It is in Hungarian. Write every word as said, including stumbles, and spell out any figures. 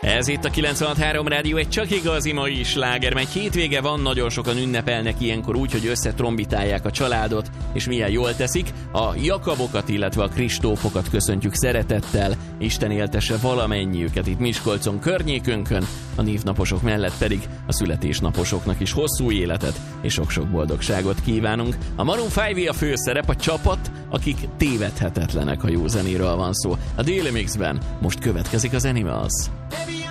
Ez itt a kilencvenhat három Rádió, egy csak igazi mai sláger, mert hétvége van, nagyon sokan ünnepelnek ilyenkor úgy, hogy összetrombitálják a családot, és milyen jól teszik. A Jakabokat, illetve a Kristófokat köszöntjük szeretettel, Isten éltesse valamennyiüket itt Miskolcon környékünkön, a névnaposok mellett pedig a születésnaposoknak is hosszú életet és sok-sok boldogságot kívánunk. A Maroon öt a főszerep, a csapat, akik tévedhetetlenek, ha jó zenéről van szó. A Daily Mixben most következik az Animals.